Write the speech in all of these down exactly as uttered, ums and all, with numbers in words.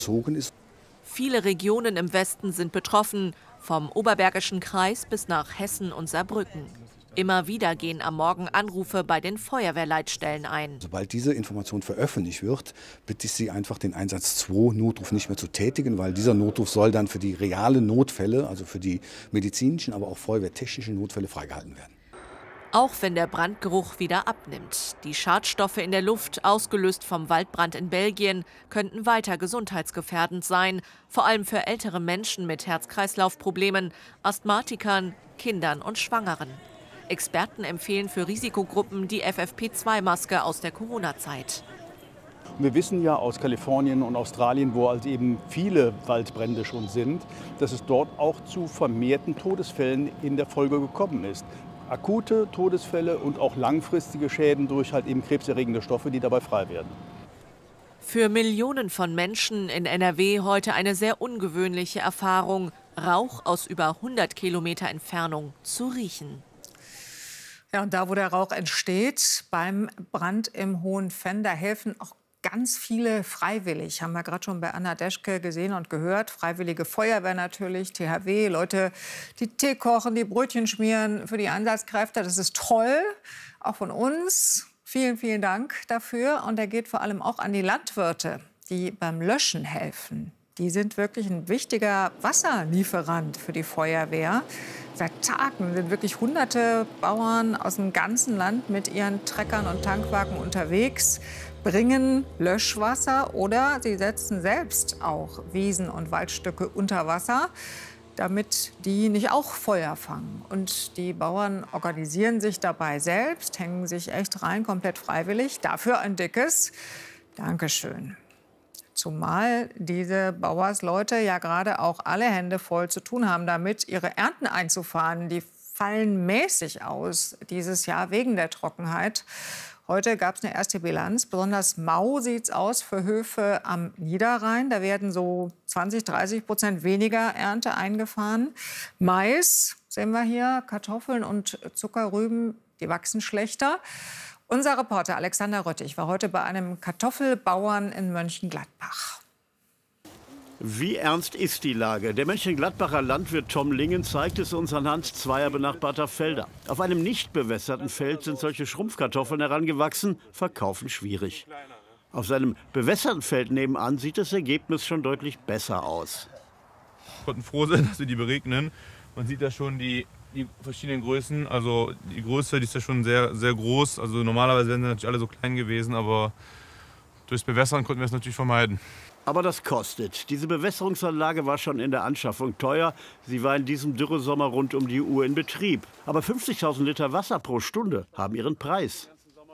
ist. Viele Regionen im Westen sind betroffen, vom Oberbergischen Kreis bis nach Hessen und Saarbrücken. Immer wieder gehen am Morgen Anrufe bei den Feuerwehrleitstellen ein. Sobald diese Information veröffentlicht wird, bitte ich Sie einfach, den Einsatz zwei Notruf nicht mehr zu tätigen, weil dieser Notruf soll dann für die realen Notfälle, also für die medizinischen, aber auch feuerwehrtechnischen Notfälle freigehalten werden. Auch wenn der Brandgeruch wieder abnimmt. Die Schadstoffe in der Luft, ausgelöst vom Waldbrand in Belgien, könnten weiter gesundheitsgefährdend sein. Vor allem für ältere Menschen mit Herz-Kreislauf-Problemen, Asthmatikern, Kindern und Schwangeren. Experten empfehlen für Risikogruppen die F F P zwei Maske aus der Corona-Zeit. Wir wissen ja aus Kalifornien und Australien, wo halt eben viele Waldbrände schon sind, dass es dort auch zu vermehrten Todesfällen in der Folge gekommen ist. Akute Todesfälle und auch langfristige Schäden durch halt eben krebserregende Stoffe, die dabei frei werden. Für Millionen von Menschen in N R W heute eine sehr ungewöhnliche Erfahrung, Rauch aus über hundert Kilometer Entfernung zu riechen. Ja, und da, wo der Rauch entsteht, beim Brand im Hohenfenn, da helfen auch ganz viele freiwillig. Haben wir gerade schon bei Anna Deschke gesehen und gehört. Freiwillige Feuerwehr natürlich, T H W, Leute, die Tee kochen, die Brötchen schmieren für die Einsatzkräfte. Das ist toll, auch von uns. Vielen, vielen Dank dafür. Und er geht vor allem auch an die Landwirte, die beim Löschen helfen. Die sind wirklich ein wichtiger Wasserlieferant für die Feuerwehr. Seit Tagen sind wirklich hunderte Bauern aus dem ganzen Land mit ihren Treckern und Tankwagen unterwegs, bringen Löschwasser oder sie setzen selbst auch Wiesen und Waldstücke unter Wasser, damit die nicht auch Feuer fangen. Und die Bauern organisieren sich dabei selbst, hängen sich echt rein, komplett freiwillig. Dafür ein dickes Dankeschön. Zumal diese Bauersleute ja gerade auch alle Hände voll zu tun haben, damit ihre Ernten einzufahren. Die fallen mäßig aus dieses Jahr wegen der Trockenheit. Heute gab es eine erste Bilanz. Besonders mau sieht es aus für Höfe am Niederrhein. Da werden so zwanzig, dreißig Prozent weniger Ernte eingefahren. Mais sehen wir hier, Kartoffeln und Zuckerrüben, die wachsen schlechter. Unser Reporter Alexander Röttich war heute bei einem Kartoffelbauern in Mönchengladbach. Wie ernst ist die Lage? Der Mönchengladbacher Landwirt Tom Lingen zeigt es uns anhand zweier benachbarter Felder. Auf einem nicht bewässerten Feld sind solche Schrumpfkartoffeln herangewachsen, verkaufen schwierig. Auf seinem bewässerten Feld nebenan sieht das Ergebnis schon deutlich besser aus. Wir konnten froh sein, dass wir die beregnen. Man sieht da schon die, die verschiedenen Größen. Also die Größe, die ist ja schon sehr, sehr groß. Also normalerweise wären sie natürlich alle so klein gewesen, aber durchs Bewässern konnten wir es natürlich vermeiden. Aber das kostet. Diese Bewässerungsanlage war schon in der Anschaffung teuer. Sie war in diesem Dürresommer rund um die Uhr in Betrieb. Aber fünfzigtausend Liter Wasser pro Stunde haben ihren Preis.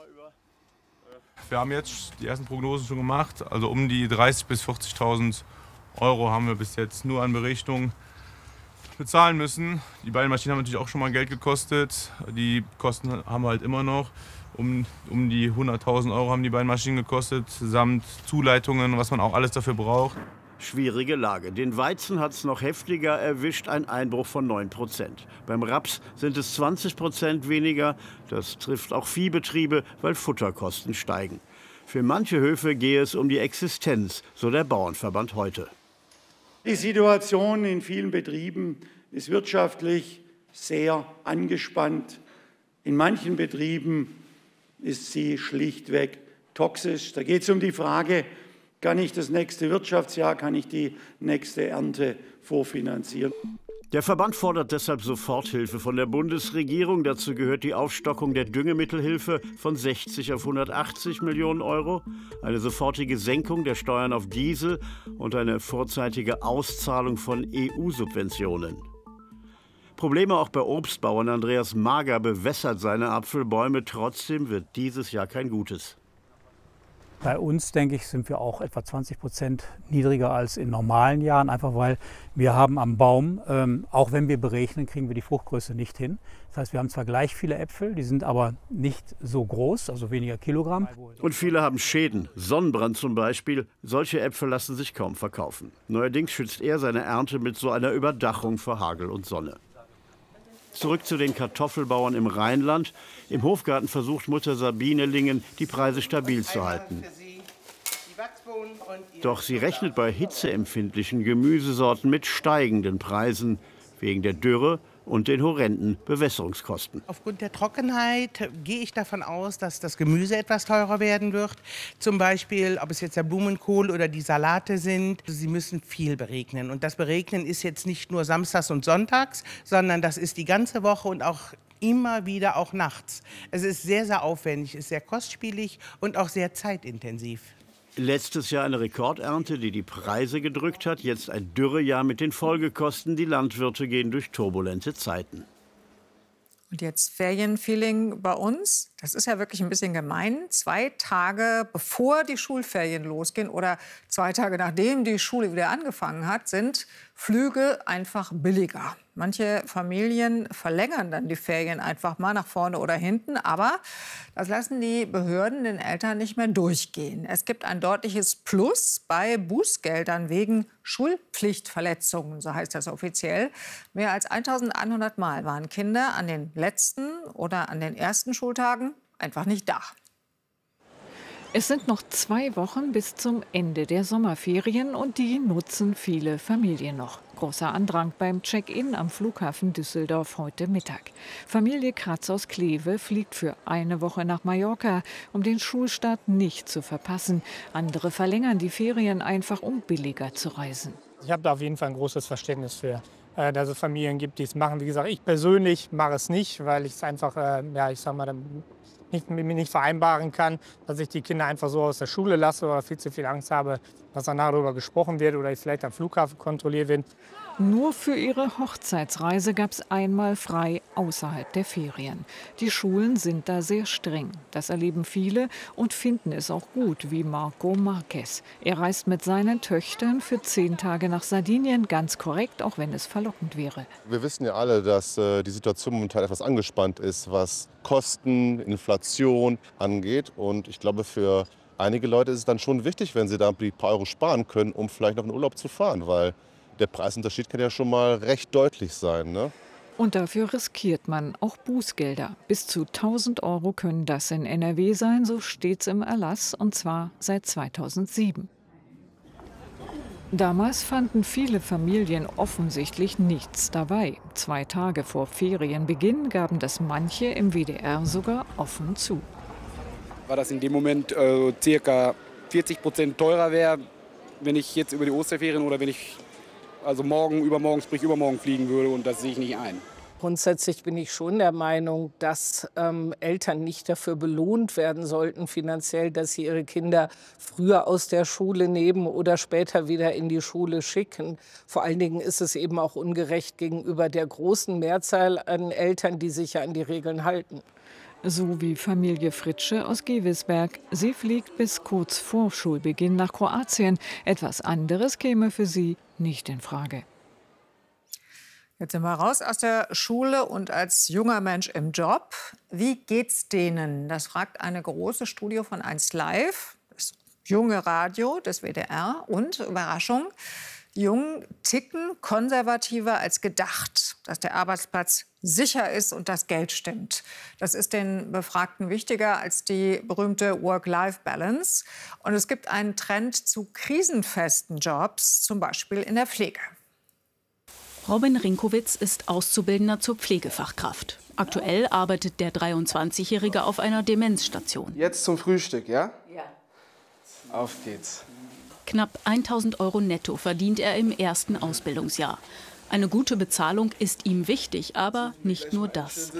Wir haben jetzt die ersten Prognosen schon gemacht. Also um die dreißigtausend bis vierzigtausend Euro haben wir bis jetzt nur an Berechnung bezahlen müssen. Die beiden Maschinen haben natürlich auch schon mal Geld gekostet. Die Kosten haben wir halt immer noch. Um, um die hunderttausend Euro haben die beiden Maschinen gekostet, samt Zuleitungen, was man auch alles dafür braucht. Schwierige Lage. Den Weizen hat es noch heftiger erwischt, ein Einbruch von neun Prozent. Beim Raps sind es zwanzig Prozent weniger. Das trifft auch Viehbetriebe, weil Futterkosten steigen. Für manche Höfe gehe es um die Existenz, so der Bauernverband heute. Die Situation in vielen Betrieben ist wirtschaftlich sehr angespannt. In manchen Betrieben ist sie schlichtweg toxisch. Da geht es um die Frage, kann ich das nächste Wirtschaftsjahr, kann ich die nächste Ernte vorfinanzieren? Der Verband fordert deshalb Soforthilfe von der Bundesregierung. Dazu gehört die Aufstockung der Düngemittelhilfe von sechzig auf hundertachtzig Millionen Euro, eine sofortige Senkung der Steuern auf Diesel und eine vorzeitige Auszahlung von E U-Subventionen. Probleme auch bei Obstbauern. Andreas Mager bewässert seine Apfelbäume. Trotzdem wird dieses Jahr kein gutes. Bei uns, denke ich, sind wir auch etwa zwanzig Prozent niedriger als in normalen Jahren. Einfach weil wir haben am Baum, ähm, auch wenn wir berechnen, kriegen wir die Fruchtgröße nicht hin. Das heißt, wir haben zwar gleich viele Äpfel, die sind aber nicht so groß, also weniger Kilogramm. Und viele haben Schäden, Sonnenbrand zum Beispiel. Solche Äpfel lassen sich kaum verkaufen. Neuerdings schützt er seine Ernte mit so einer Überdachung vor Hagel und Sonne. Zurück zu den Kartoffelbauern im Rheinland. Im Hofgarten versucht Mutter Sabine Lingen, die Preise stabil zu halten. Doch sie rechnet bei hitzeempfindlichen Gemüsesorten mit steigenden Preisen wegen der Dürre und den horrenden Bewässerungskosten. Aufgrund der Trockenheit gehe ich davon aus, dass das Gemüse etwas teurer werden wird. Zum Beispiel, ob es jetzt der Blumenkohl oder die Salate sind. Sie müssen viel beregnen. Und das Beregnen ist jetzt nicht nur samstags und sonntags, sondern das ist die ganze Woche und auch immer wieder auch nachts. Es ist sehr, sehr aufwendig, ist sehr kostspielig und auch sehr zeitintensiv. Letztes Jahr eine Rekordernte, die die Preise gedrückt hat. Jetzt ein Dürrejahr mit den Folgekosten. Die Landwirte gehen durch turbulente Zeiten. Und jetzt Ferienfeeling bei uns. Das ist ja wirklich ein bisschen gemein. Zwei Tage bevor die Schulferien losgehen oder zwei Tage nachdem die Schule wieder angefangen hat, sind Flüge einfach billiger. Manche Familien verlängern dann die Ferien einfach mal nach vorne oder hinten. Aber das lassen die Behörden den Eltern nicht mehr durchgehen. Es gibt ein deutliches Plus bei Bußgeldern wegen Schulpflichtverletzungen, so heißt das offiziell. Mehr als eintausendeinhundert Mal waren Kinder an den letzten oder an den ersten Schultagen einfach nicht da. Es sind noch zwei Wochen bis zum Ende der Sommerferien und die nutzen viele Familien noch. Großer Andrang beim Check-in am Flughafen Düsseldorf heute Mittag. Familie Kratz aus Kleve fliegt für eine Woche nach Mallorca, um den Schulstart nicht zu verpassen. Andere verlängern die Ferien einfach, um billiger zu reisen. Ich habe da auf jeden Fall ein großes Verständnis für, äh, dass es Familien gibt, die es machen. Wie gesagt, ich persönlich mache es nicht, weil ich es einfach, äh, ja, ich sag mal, nicht, mit mir nicht vereinbaren kann, dass ich die Kinder einfach so aus der Schule lasse oder viel zu viel Angst habe, dass danach darüber gesprochen wird oder ich vielleicht am Flughafen kontrolliert bin. Nur für ihre Hochzeitsreise gab es einmal frei außerhalb der Ferien. Die Schulen sind da sehr streng. Das erleben viele und finden es auch gut, wie Marco Marquez. Er reist mit seinen Töchtern für zehn Tage nach Sardinien, ganz korrekt, auch wenn es verlockend wäre. Wir wissen ja alle, dass äh, die Situation momentan etwas angespannt ist, was Kosten, Inflation angeht. Und ich glaube, für einige Leute ist es dann schon wichtig, wenn sie da ein paar Euro sparen können, um vielleicht noch in Urlaub zu fahren, weil der Preisunterschied kann ja schon mal recht deutlich sein, ne? Und dafür riskiert man auch Bußgelder. Bis zu tausend Euro können das in N R W sein, so steht's im Erlass, und zwar seit zweitausendsieben. Damals fanden viele Familien offensichtlich nichts dabei. Zwei Tage vor Ferienbeginn gaben das manche im W D R sogar offen zu. War das in dem Moment äh, circa vierzig Prozent teurer wäre, wenn ich jetzt über die Osterferien oder wenn ich also morgen, übermorgen, sprich übermorgen fliegen würde, und das sehe ich nicht ein. Grundsätzlich bin ich schon der Meinung, dass ähm, Eltern nicht dafür belohnt werden sollten finanziell, dass sie ihre Kinder früher aus der Schule nehmen oder später wieder in die Schule schicken. Vor allen Dingen ist es eben auch ungerecht gegenüber der großen Mehrzahl an Eltern, die sich ja an die Regeln halten. So wie Familie Fritsche aus Gewelsberg. Sie fliegt bis kurz vor Schulbeginn nach Kroatien. Etwas anderes käme für sie nicht in Frage. Jetzt sind wir raus aus der Schule und als junger Mensch im Job. Wie geht's denen? Das fragt eine große Studie von eins Live, das junge Radio des W D R. Und, Überraschung, die Jungen ticken konservativer als gedacht, dass der Arbeitsplatz sicher ist und das Geld stimmt. Das ist den Befragten wichtiger als die berühmte Work-Life-Balance. Und es gibt einen Trend zu krisenfesten Jobs, zum Beispiel in der Pflege. Robin Rinkowitz ist Auszubildender zur Pflegefachkraft. Aktuell arbeitet der dreiundzwanzigjährige auf einer Demenzstation. Jetzt zum Frühstück, ja? Ja. Auf geht's. Knapp tausend Euro netto verdient er im ersten Ausbildungsjahr. Eine gute Bezahlung ist ihm wichtig, aber nicht nur das.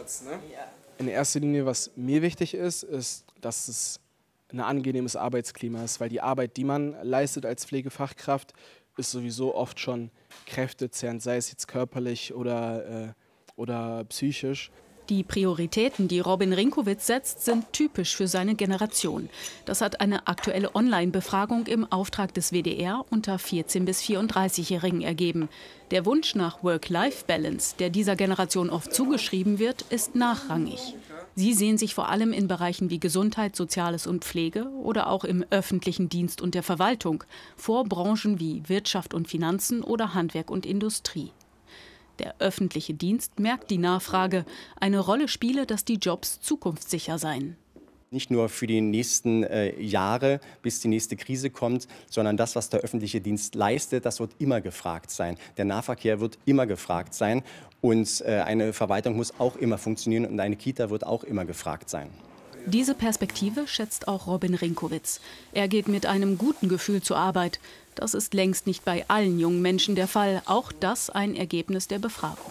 In erster Linie, was mir wichtig ist, ist, dass es ein angenehmes Arbeitsklima ist, weil die Arbeit, die man leistet als Pflegefachkraft, ist sowieso oft schon kräftezehrend, sei es jetzt körperlich oder, äh, oder psychisch. Die Prioritäten, die Robin Rinkowitz setzt, sind typisch für seine Generation. Das hat eine aktuelle Online-Befragung im Auftrag des W D R unter vierzehn- bis vierunddreißigjährigen ergeben. Der Wunsch nach Work-Life-Balance, der dieser Generation oft zugeschrieben wird, ist nachrangig. Sie sehen sich vor allem in Bereichen wie Gesundheit, Soziales und Pflege oder auch im öffentlichen Dienst und der Verwaltung, vor Branchen wie Wirtschaft und Finanzen oder Handwerk und Industrie. Der öffentliche Dienst merkt die Nachfrage. Eine Rolle spiele, dass die Jobs zukunftssicher seien. Nicht nur für die nächsten äh, Jahre, bis die nächste Krise kommt, sondern das, was der öffentliche Dienst leistet, das wird immer gefragt sein. Der Nahverkehr wird immer gefragt sein und äh, eine Verwaltung muss auch immer funktionieren und eine Kita wird auch immer gefragt sein. Diese Perspektive schätzt auch Robin Rinkowitz. Er geht mit einem guten Gefühl zur Arbeit. Das ist längst nicht bei allen jungen Menschen der Fall. Auch das ein Ergebnis der Befragung.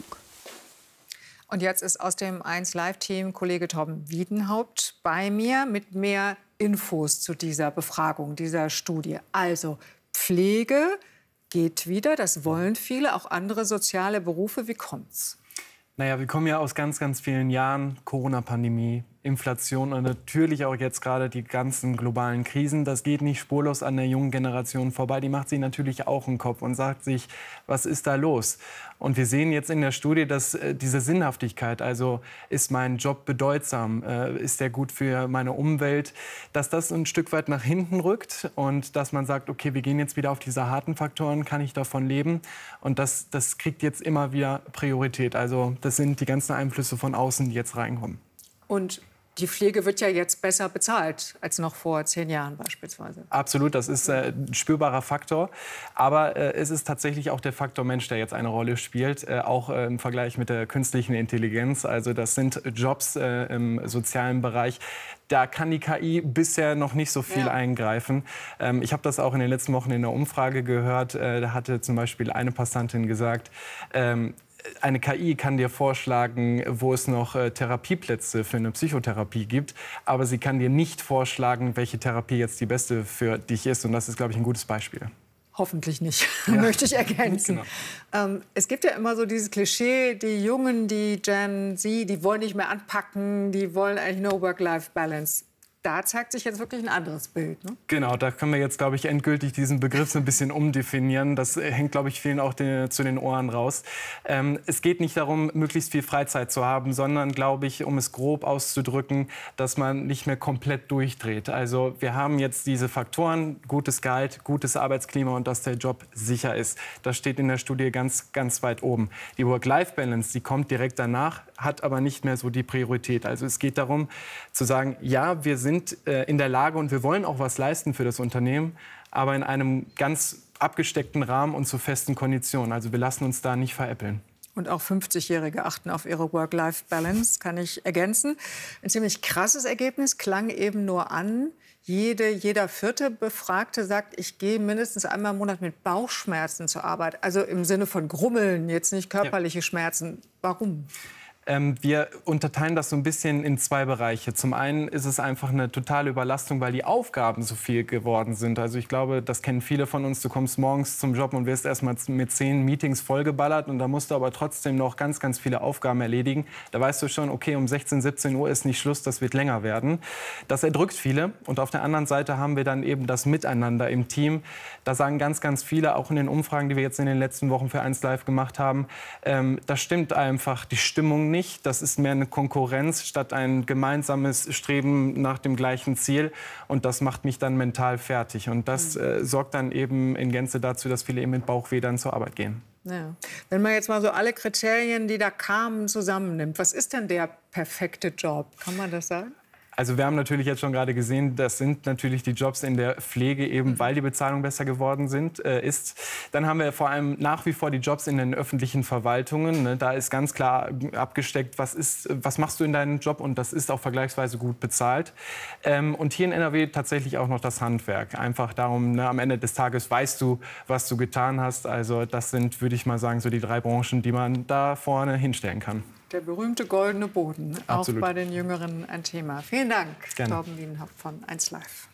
Und jetzt ist aus dem eins Live-Team Kollege Torben Wiedenhaupt bei mir mit mehr Infos zu dieser Befragung, dieser Studie. Also Pflege geht wieder, das wollen viele, auch andere soziale Berufe. Wie kommt's? Naja, wir kommen ja aus ganz, ganz vielen Jahren Corona-Pandemie, Inflation und natürlich auch jetzt gerade die ganzen globalen Krisen. Das geht nicht spurlos an der jungen Generation vorbei. Die macht sich natürlich auch einen Kopf und sagt sich, was ist da los? Und wir sehen jetzt in der Studie, dass äh, diese Sinnhaftigkeit, also ist mein Job bedeutsam, äh, ist der gut für meine Umwelt, dass das ein Stück weit nach hinten rückt und dass man sagt, okay, wir gehen jetzt wieder auf diese harten Faktoren, kann ich davon leben? Und das, das kriegt jetzt immer wieder Priorität. Also das sind die ganzen Einflüsse von außen, die jetzt reinkommen. Und die Pflege wird ja jetzt besser bezahlt als noch vor zehn Jahren beispielsweise. Absolut, das ist äh, ein spürbarer Faktor. Aber äh, es ist tatsächlich auch der Faktor Mensch, der jetzt eine Rolle spielt, äh, auch äh, im Vergleich mit der künstlichen Intelligenz. Also das sind Jobs äh, im sozialen Bereich. Da kann die K I bisher noch nicht so viel ja. eingreifen. Ähm, ich habe das auch in den letzten Wochen in der Umfrage gehört. Äh, da hatte zum Beispiel eine Passantin gesagt, ähm, eine K I kann dir vorschlagen, wo es noch äh, Therapieplätze für eine Psychotherapie gibt, aber sie kann dir nicht vorschlagen, welche Therapie jetzt die beste für dich ist. Und das ist, glaube ich, ein gutes Beispiel. Hoffentlich nicht, ja. möchte ich ergänzen. Genau. Ähm, es gibt ja immer so dieses Klischee, die Jungen, die Gen Z, die wollen nicht mehr anpacken, die wollen eigentlich nur Work-Life-Balance. Da zeigt sich jetzt wirklich ein anderes Bild. Ne? Genau, da können wir jetzt, glaube ich, endgültig diesen Begriff so ein bisschen umdefinieren. Das hängt, glaube ich, vielen auch den, zu den Ohren raus. Ähm, es geht nicht darum, möglichst viel Freizeit zu haben, sondern, glaube ich, um es grob auszudrücken, dass man nicht mehr komplett durchdreht. Also wir haben jetzt diese Faktoren, gutes Gehalt, gutes Arbeitsklima und dass der Job sicher ist. Das steht in der Studie ganz, ganz weit oben. Die Work-Life-Balance, die kommt direkt danach, hat aber nicht mehr so die Priorität. Also es geht darum, zu sagen, ja, wir sind in der Lage und wir wollen auch was leisten für das Unternehmen, aber in einem ganz abgesteckten Rahmen und zu festen Konditionen. Also wir lassen uns da nicht veräppeln. Und auch fünfzigjährige achten auf ihre Work-Life-Balance, kann ich ergänzen. Ein ziemlich krasses Ergebnis klang eben nur an. Jede, jeder vierte Befragte sagt, ich gehe mindestens einmal im Monat mit Bauchschmerzen zur Arbeit. Also im Sinne von Grummeln, jetzt nicht körperliche ja. Schmerzen. Warum? Ähm, wir unterteilen das so ein bisschen in zwei Bereiche. Zum einen ist es einfach eine totale Überlastung, weil die Aufgaben so viel geworden sind. Also ich glaube, das kennen viele von uns. Du kommst morgens zum Job und wirst erst mal mit zehn Meetings vollgeballert und da musst du aber trotzdem noch ganz, ganz viele Aufgaben erledigen. Da weißt du schon, okay, um sechzehn, siebzehn Uhr ist nicht Schluss, das wird länger werden. Das erdrückt viele. Und auf der anderen Seite haben wir dann eben das Miteinander im Team. Da sagen ganz, ganz viele, auch in den Umfragen, die wir jetzt in den letzten Wochen für eins Live gemacht haben, ähm, da stimmt einfach die Stimmung nicht. Nicht. Das ist mehr eine Konkurrenz statt ein gemeinsames Streben nach dem gleichen Ziel. Und das macht mich dann mental fertig. Und das äh, sorgt dann eben in Gänze dazu, dass viele eben mit Bauchweh dann zur Arbeit gehen. Ja. Wenn man jetzt mal so alle Kriterien, die da kamen, zusammennimmt, was ist denn der perfekte Job? Kann man das sagen? Also wir haben natürlich jetzt schon gerade gesehen, das sind natürlich die Jobs in der Pflege, eben weil die Bezahlung besser geworden sind, äh, ist. Dann haben wir vor allem nach wie vor die Jobs in den öffentlichen Verwaltungen. Ne? Da ist ganz klar abgesteckt, was, ist, was machst du in deinem Job, und das ist auch vergleichsweise gut bezahlt. Ähm, und hier in N R W tatsächlich auch noch das Handwerk. Einfach darum, ne, am Ende des Tages weißt du, was du getan hast. Also das sind, würde ich mal sagen, so die drei Branchen, die man da vorne hinstellen kann. Der berühmte goldene Boden, Absolut. Auch bei den Jüngeren ein Thema. Vielen Dank, Gerne. Torben Wiedenhaupt von eins Live.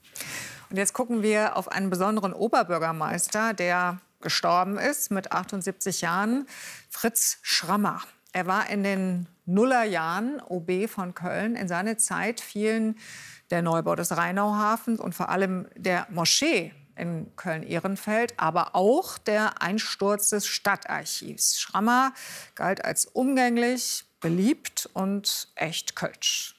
Und jetzt gucken wir auf einen besonderen Oberbürgermeister, der gestorben ist mit achtundsiebzig Jahren, Fritz Schrammer. Er war in den Nullerjahren O B von Köln. In seine Zeit fielen der Neubau des Rheinauhafens und vor allem der Moschee in Köln-Ehrenfeld, aber auch der Einsturz des Stadtarchivs. Schrammer galt als umgänglich, beliebt und echt kölsch.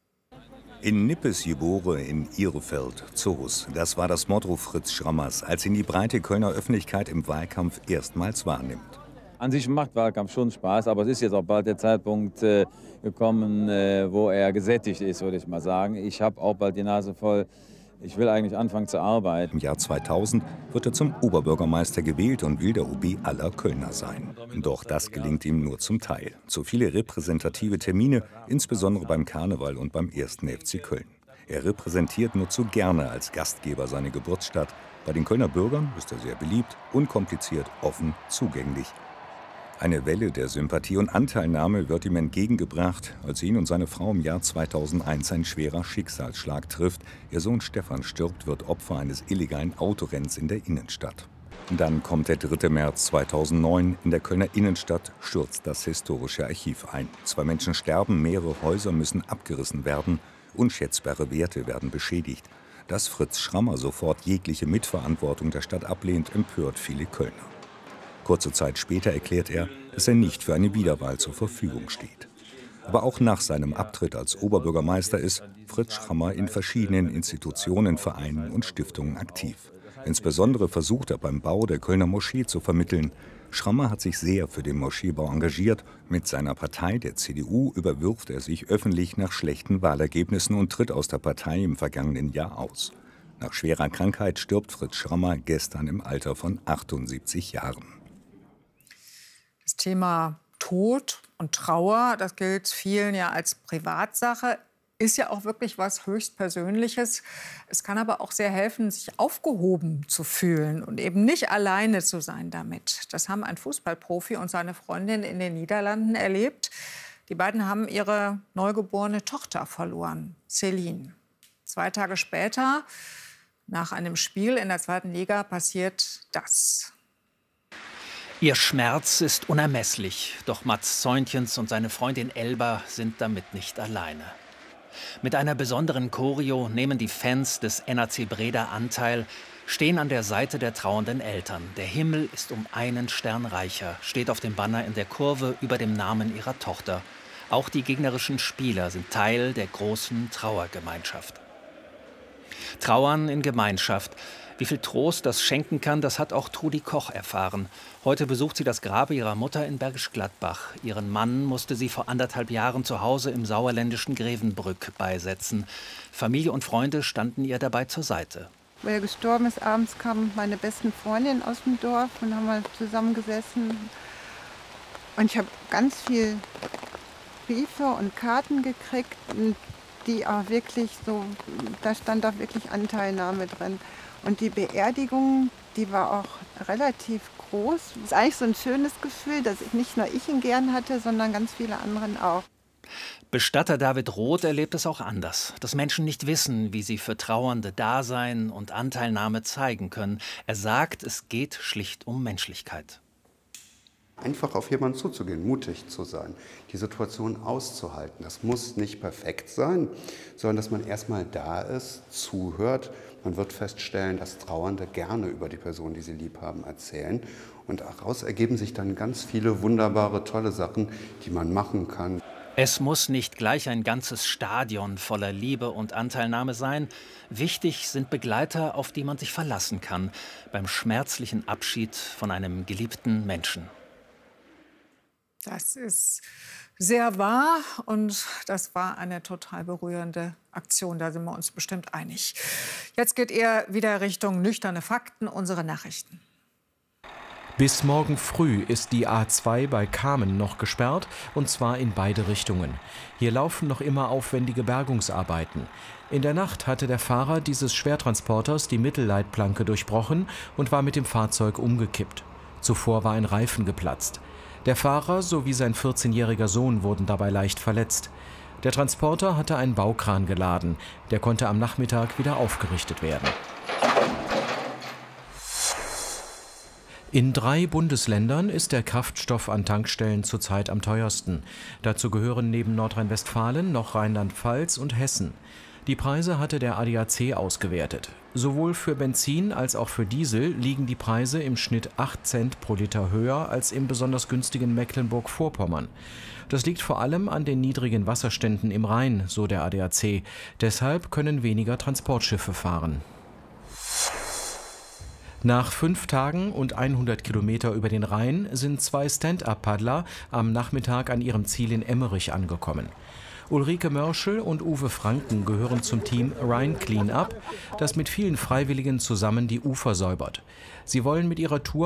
In Nippes geboren, in Ihrefeld, Zoos. Das war das Motto Fritz Schrammers, als ihn die breite Kölner Öffentlichkeit im Wahlkampf erstmals wahrnimmt. An sich macht Wahlkampf schon Spaß, aber es ist jetzt auch bald der Zeitpunkt äh, gekommen, äh, wo er gesättigt ist, würde ich mal sagen. Ich habe auch bald die Nase voll. Ich will eigentlich anfangen zu arbeiten. Im Jahr zweitausend wird er zum Oberbürgermeister gewählt und will der O B aller Kölner sein. Doch das gelingt ihm nur zum Teil. Zu viele repräsentative Termine, insbesondere beim Karneval und beim ersten F C Köln. Er repräsentiert nur zu gerne als Gastgeber seine Geburtsstadt. Bei den Kölner Bürgern ist er sehr beliebt, unkompliziert, offen, zugänglich. Eine Welle der Sympathie und Anteilnahme wird ihm entgegengebracht, als ihn und seine Frau im Jahr zweitausendeins ein schwerer Schicksalsschlag trifft. Ihr Sohn Stefan stirbt, wird Opfer eines illegalen Autorenns in der Innenstadt. Dann kommt der dritte März zweitausendneun. In der Kölner Innenstadt stürzt das historische Archiv ein. Zwei Menschen sterben, mehrere Häuser müssen abgerissen werden. Unschätzbare Werte werden beschädigt. Dass Fritz Schrammer sofort jegliche Mitverantwortung der Stadt ablehnt, empört viele Kölner. Kurze Zeit später erklärt er, dass er nicht für eine Wiederwahl zur Verfügung steht. Aber auch nach seinem Abtritt als Oberbürgermeister ist Fritz Schrammer in verschiedenen Institutionen, Vereinen und Stiftungen aktiv. Insbesondere versucht er beim Bau der Kölner Moschee zu vermitteln. Schrammer hat sich sehr für den Moscheebau engagiert. Mit seiner Partei, der C D U, überwirft er sich öffentlich nach schlechten Wahlergebnissen und tritt aus der Partei im vergangenen Jahr aus. Nach schwerer Krankheit stirbt Fritz Schrammer gestern im Alter von achtundsiebzig Jahren. Das Thema Tod und Trauer, das gilt vielen ja als Privatsache, ist ja auch wirklich was höchstpersönliches. Es kann aber auch sehr helfen, sich aufgehoben zu fühlen und eben nicht alleine zu sein damit. Das haben ein Fußballprofi und seine Freundin in den Niederlanden erlebt. Die beiden haben ihre neugeborene Tochter verloren, Celine. Zwei Tage später, nach einem Spiel in der zweiten Liga, passiert das. Ihr Schmerz ist unermesslich, doch Mats Zeuntjens und seine Freundin Elba sind damit nicht alleine. Mit einer besonderen Choreo nehmen die Fans des N A C Breda Anteil, stehen an der Seite der trauernden Eltern. Der Himmel ist um einen Stern reicher, steht auf dem Banner in der Kurve über dem Namen ihrer Tochter. Auch die gegnerischen Spieler sind Teil der großen Trauergemeinschaft. Trauern in Gemeinschaft. Wie viel Trost das schenken kann, das hat auch Trudi Koch erfahren. Heute besucht sie das Grab ihrer Mutter in Bergisch Gladbach. Ihren Mann musste sie vor anderthalb Jahren zu Hause im sauerländischen Grevenbrück beisetzen. Familie und Freunde standen ihr dabei zur Seite. Weil er gestorben ist, abends kamen meine besten Freundinnen aus dem Dorf und haben mal zusammengesessen. Und ich habe ganz viel Briefe und Karten gekriegt, die auch wirklich so, da stand auch wirklich Anteilnahme drin. Und die Beerdigung, die war auch relativ groß. Das ist eigentlich so ein schönes Gefühl, dass ich nicht nur ich ihn gern hatte, sondern ganz viele anderen auch. Bestatter David Roth erlebt es auch anders. Dass Menschen nicht wissen, wie sie für Trauernde Dasein und Anteilnahme zeigen können. Er sagt, es geht schlicht um Menschlichkeit. Einfach auf jemanden zuzugehen, mutig zu sein, die Situation auszuhalten. Das muss nicht perfekt sein, sondern dass man erstmal da ist, zuhört. Man wird feststellen, dass Trauernde gerne über die Person, die sie lieb haben, erzählen. Und daraus ergeben sich dann ganz viele wunderbare, tolle Sachen, die man machen kann. Es muss nicht gleich ein ganzes Stadion voller Liebe und Anteilnahme sein. Wichtig sind Begleiter, auf die man sich verlassen kann, beim schmerzlichen Abschied von einem geliebten Menschen. Das ist sehr wahr und das war eine total berührende Aktion. Da sind wir uns bestimmt einig. Jetzt geht er wieder Richtung nüchterne Fakten, unsere Nachrichten. Bis morgen früh ist die A zwei bei Kamen noch gesperrt, und zwar in beide Richtungen. Hier laufen noch immer aufwendige Bergungsarbeiten. In der Nacht hatte der Fahrer dieses Schwertransporters die Mittelleitplanke durchbrochen und war mit dem Fahrzeug umgekippt. Zuvor war ein Reifen geplatzt. Der Fahrer sowie sein vierzehnjähriger Sohn wurden dabei leicht verletzt. Der Transporter hatte einen Baukran geladen. Der konnte am Nachmittag wieder aufgerichtet werden. In drei Bundesländern ist der Kraftstoff an Tankstellen zurzeit am teuersten. Dazu gehören neben Nordrhein-Westfalen noch Rheinland-Pfalz und Hessen. Die Preise hatte der A D A C ausgewertet. Sowohl für Benzin als auch für Diesel liegen die Preise im Schnitt acht Cent pro Liter höher als im besonders günstigen Mecklenburg-Vorpommern. Das liegt vor allem an den niedrigen Wasserständen im Rhein, so der A D A C. Deshalb können weniger Transportschiffe fahren. Nach fünf Tagen und hundert Kilometer über den Rhein sind zwei Stand-up-Paddler am Nachmittag an ihrem Ziel in Emmerich angekommen. Ulrike Mörschel und Uwe Franken gehören zum Team Rhine Cleanup, das mit vielen Freiwilligen zusammen die Ufer säubert. Sie wollen mit ihrer Tour